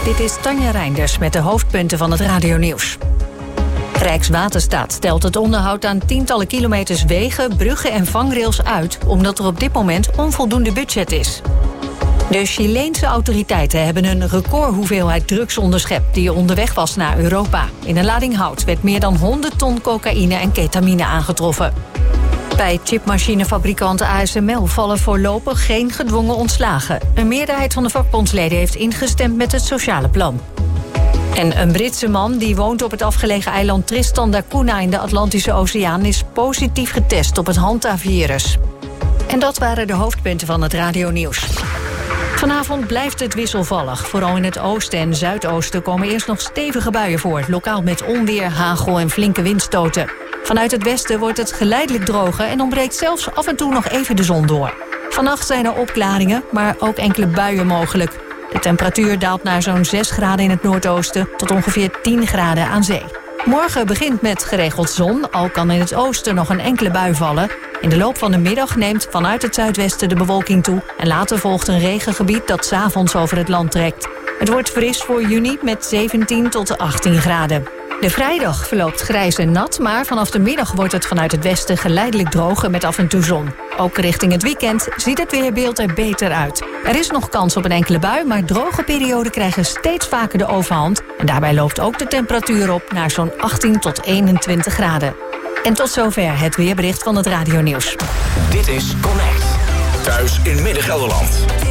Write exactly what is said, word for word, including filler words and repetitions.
Dit is Tanja Reinders met de hoofdpunten van het radionieuws. Rijkswaterstaat stelt het onderhoud aan tientallen kilometers wegen, bruggen en vangrails uit, omdat er op dit moment onvoldoende budget is. De Chileense autoriteiten hebben een recordhoeveelheid drugs onderschept die onderweg was naar Europa. In een lading hout werd meer dan honderd ton cocaïne en ketamine aangetroffen. Bij chipmachinefabrikant A S M L vallen voorlopig geen gedwongen ontslagen. Een meerderheid van de vakbondsleden heeft ingestemd met het sociale plan. En een Britse man die woont op het afgelegen eiland Tristan da Cunha in de Atlantische Oceaan is positief getest op het Hanta-virus. En dat waren de hoofdpunten van het radionieuws. Vanavond blijft het wisselvallig. Vooral in het oosten en zuidoosten komen eerst nog stevige buien voor. Lokaal met onweer, hagel en flinke windstoten. Vanuit het westen wordt het geleidelijk droger en ontbreekt zelfs af en toe nog even de zon door. Vannacht zijn er opklaringen, maar ook enkele buien mogelijk. De temperatuur daalt naar zo'n zes graden in het noordoosten tot ongeveer tien graden aan zee. Morgen begint met geregeld zon, al kan in het oosten nog een enkele bui vallen. In de loop van de middag neemt vanuit het zuidwesten de bewolking toe en later volgt een regengebied dat 's avonds over het land trekt. Het wordt fris voor juni met zeventien tot achttien graden. De vrijdag verloopt grijs en nat, maar vanaf de middag wordt het vanuit het westen geleidelijk droger met af en toe zon. Ook richting het weekend ziet het weerbeeld er beter uit. Er is nog kans op een enkele bui, maar droge perioden krijgen steeds vaker de overhand. En daarbij loopt ook de temperatuur op naar zo'n achttien tot eenentwintig graden. En tot zover het weerbericht van het radionieuws. Dit is Connect. Thuis in Midden-Gelderland.